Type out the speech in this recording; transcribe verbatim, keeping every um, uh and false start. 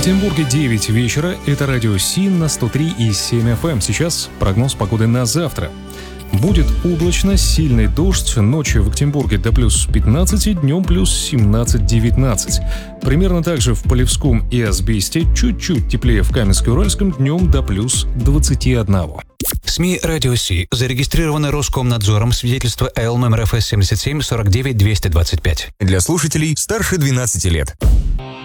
Екатеринбурге девять вечера. Это радио СИН на сто три и семь эф эм. Сейчас прогноз погоды на завтра. Будет облачно, сильный дождь. Ночью в Екатеринбурге до плюс пятнадцать, днем плюс семнадцать-девятнадцать. Примерно так же в Полевском и Асбесте. Чуть-чуть теплее в Каменске-Уральском, днем до плюс двадцати одного. СМИ «Радио Си» зарегистрированы Роскомнадзором, свидетельство Эл номер эф эс семьдесят семь сорок девять двести двадцать пять. Для слушателей старше двенадцати лет.